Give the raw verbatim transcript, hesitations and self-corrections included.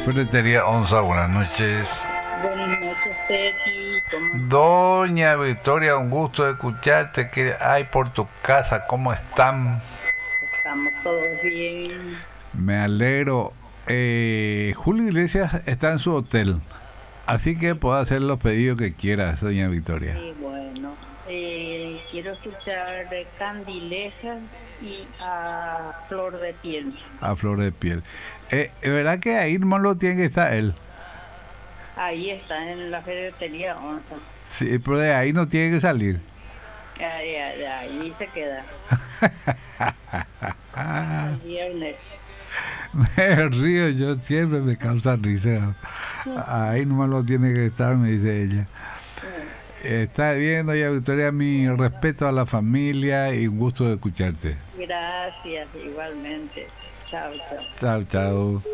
Ferretería Onza, buenas noches. Buenas noches, Teti. ¿Cómo estás? Doña Victoria, un gusto escucharte. ¿Qué hay por tu casa? ¿Cómo están? Estamos todos bien. Me alegro. Eh, Julio Iglesias está en su hotel, así que puede hacer los pedidos que quieras, doña Victoria. Y bueno, eh, quiero escuchar de Candilejas y a Flor de Piel. A flor de piel. Eh, ¿Es verdad que ahí no lo tiene que estar él? Ahí está, en la ferretería Onza. Sí, pero de ahí no tiene que salir. Ahí, ahí, ahí se queda. El viernes. Me río, yo siempre me causa risa. Ahí nomás lo tiene que estar, me dice ella. Está bien, doña Victoria, mi respeto a la familia y un gusto de escucharte. Gracias, igualmente. Chao, chao. Chao, chao.